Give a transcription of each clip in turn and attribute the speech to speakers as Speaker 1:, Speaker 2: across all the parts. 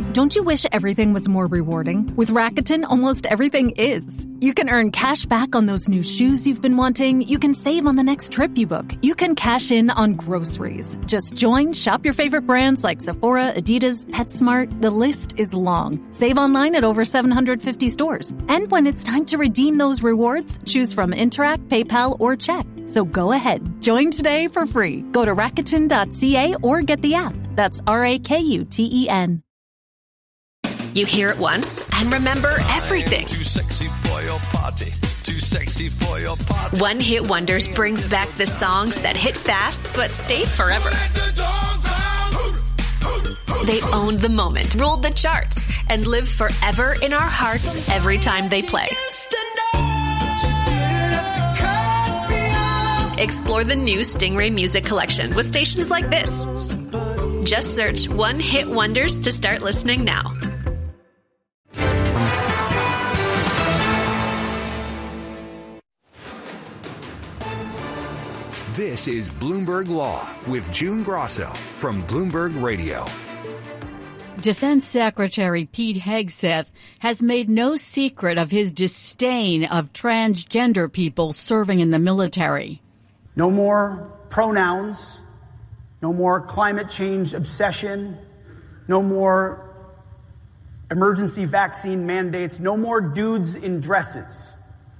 Speaker 1: Don't you wish everything was more rewarding? With Rakuten, almost everything is. You can earn cash back on those new shoes you've been wanting. You can save on the next trip you book. You can cash in on groceries. Just join, shop your favorite brands like Sephora, Adidas, PetSmart. The list is long. Save online at over 750 stores. And when it's time to redeem those rewards, choose from Interac, PayPal, or check. So go ahead. Join today for free. Go to Rakuten.ca or get the app. That's Rakuten.
Speaker 2: You hear it once and remember everything.
Speaker 3: Too sexy for your party. Too sexy for your party.
Speaker 2: One Hit Wonders brings back the songs that hit fast but stay forever. They owned the moment, ruled the charts, and live forever in our hearts every time they play. Explore the new Stingray Music Collection with stations like this. Just search One Hit Wonders to start listening now.
Speaker 4: This is Bloomberg Law with June Grosso from Bloomberg Radio.
Speaker 5: Defense Secretary Pete Hegseth has made no secret of his disdain of transgender people serving in the military.
Speaker 6: No more pronouns, no more climate change obsession, no more emergency vaccine mandates, no more dudes in dresses.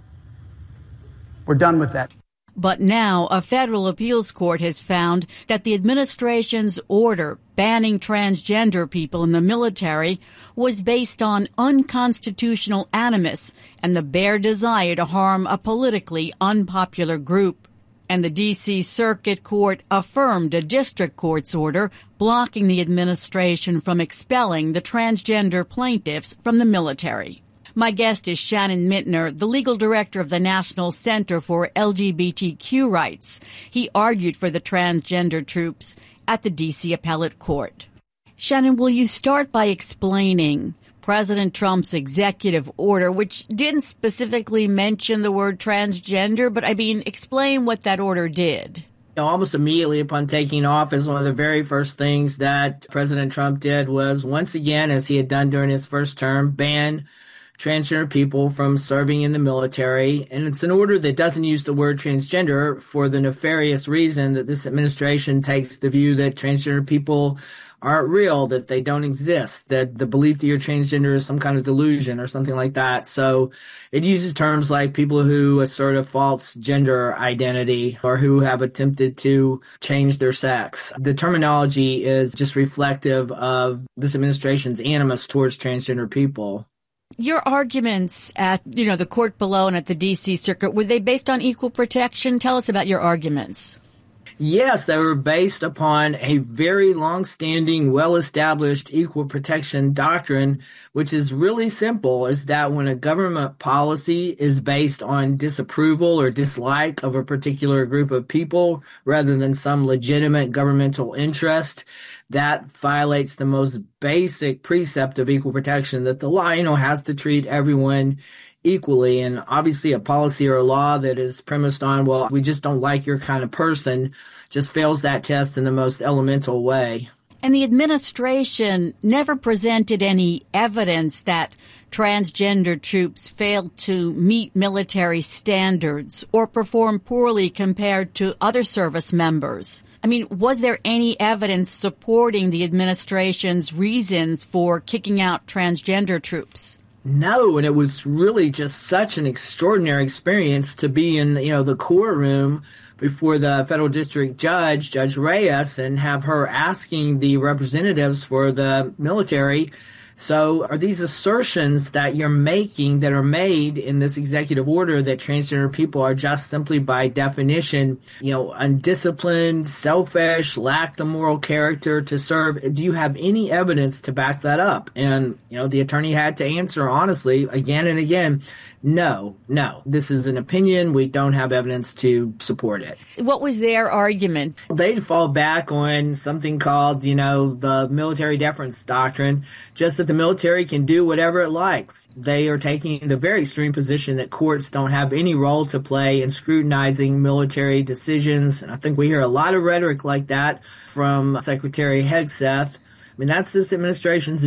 Speaker 6: We're done with that.
Speaker 5: But now a federal appeals court has found that the administration's order banning transgender people in the military was based on unconstitutional animus and the bare desire to harm a politically unpopular group. And the D.C. Circuit Court affirmed a district court's order blocking the administration from expelling the transgender plaintiffs from the military. My guest is Shannon Mintner, the legal director of the National Center for LGBTQ Rights. He argued for the transgender troops at the D.C. Appellate Court. Shannon, will you start by explaining President Trump's executive order, which didn't specifically mention the word transgender, but explain what that order did?
Speaker 7: Almost immediately upon taking office, one of the very first things that President Trump did was, once again, as he had done during his first term, ban transgender people from serving in the military. And it's an order that doesn't use the word transgender for the nefarious reason that this administration takes the view that transgender people aren't real, that they don't exist, that the belief that you're transgender is some kind of delusion or something like that. So it uses terms like people who assert a false gender identity or who have attempted to change their sex. The terminology is just reflective of this administration's animus towards transgender people.
Speaker 5: Your arguments at, the court below and at the D.C. Circuit, were they based on equal protection? Tell us about your arguments.
Speaker 7: Yes, they were based upon a very long-standing, well-established equal protection doctrine, which is really simple, is that when a government policy is based on disapproval or dislike of a particular group of people rather than some legitimate governmental interest, that violates the most basic precept of equal protection, that the law, has to treat everyone equally. And obviously a policy or a law that is premised on, well, we just don't like your kind of person, just fails that test in the most elemental way.
Speaker 5: And the administration never presented any evidence that transgender troops failed to meet military standards or perform poorly compared to other service members. Was there any evidence supporting the administration's reasons for kicking out transgender troops?
Speaker 7: No, and it was really just such an extraordinary experience to be in, the courtroom before the federal district judge, Judge Reyes, and have her asking the representatives for the military, so are these assertions that you're making that are made in this executive order that transgender people are just simply by definition, undisciplined, selfish, lack the moral character to serve? Do you have any evidence to back that up? And, the attorney had to answer honestly again and again, no, this is an opinion. We don't have evidence to support it.
Speaker 5: What was their argument?
Speaker 7: They'd fall back on something called, the military deference doctrine, just that the military can do whatever it likes. They are taking the very extreme position that courts don't have any role to play in scrutinizing military decisions. And I think we hear a lot of rhetoric like that from Secretary Hegseth. That's this administration's